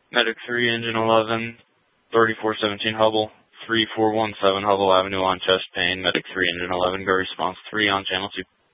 Medic 3, Engine 11, 3417 Hubble, 3417 Hubble Avenue on chest pain. Medic 3, Engine 11, go response 3 on channel 2.